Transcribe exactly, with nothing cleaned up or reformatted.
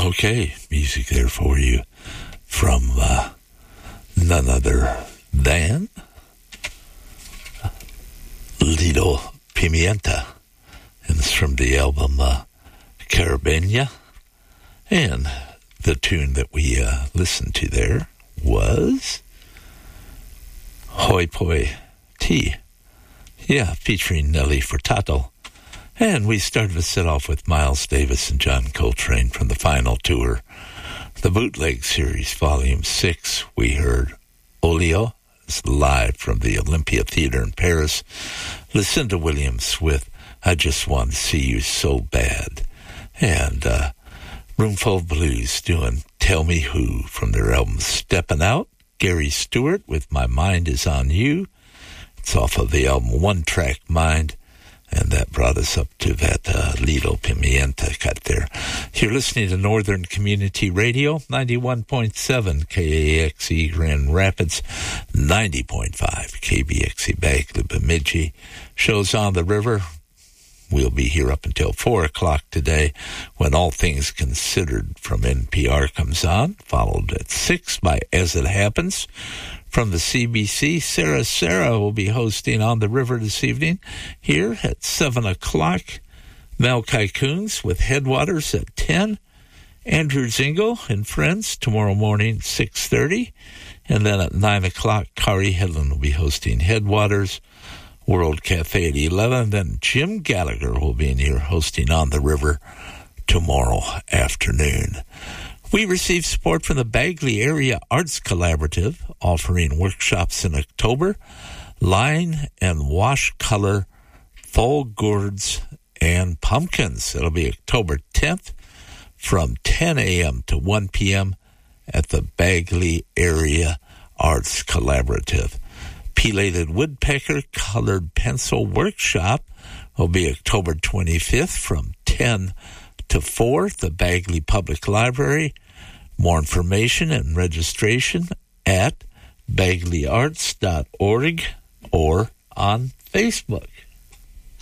Okay, music there for you from uh, none other than Little Pimienta. And it's from the album uh, Caribeña. And the tune that we uh, listened to there was Hoi Poi Tea. Yeah, featuring Nelly Furtado. And we started to set off with Miles Davis and John Coltrane from the final tour. The Bootleg Series, Volume six, we heard Olio, it's live from the Olympia Theater in Paris. Lucinda Williams with I Just Want to See You So Bad. And uh, Roomful of Blues doing Tell Me Who from their album Steppin' Out. Gary Stewart with My Mind Is On You. It's off of the album One Track Mind. And that brought us up to that uh, Little Pimienta cut there. You're listening to Northern Community Radio, ninety-one point seven K A X E Grand Rapids, ninety point five K B X E Bagley Bemidji. Shows on the river. We'll be here up until four o'clock today when All Things Considered from N P R comes on, followed at six by As It Happens. From the C B C, Sarah Sarah will be hosting On the River this evening. Here at seven o'clock, Malachi Coons with Headwaters at ten. Andrew Zingle and Friends tomorrow morning, six thirty. And then at nine o'clock, Kari Hedlund will be hosting Headwaters. World Cafe at eleven. Then Jim Gallagher will be in here hosting On the River tomorrow afternoon. We received support from the Bagley Area Arts Collaborative, offering workshops in October, line and wash color, fall gourds, and pumpkins. It'll be October tenth from ten a.m. to one p.m. at the Bagley Area Arts Collaborative. Pelated Woodpecker Colored Pencil Workshop will be October twenty-fifth from ten to four at the Bagley Public Library. More information and registration at bagley arts dot org or on Facebook.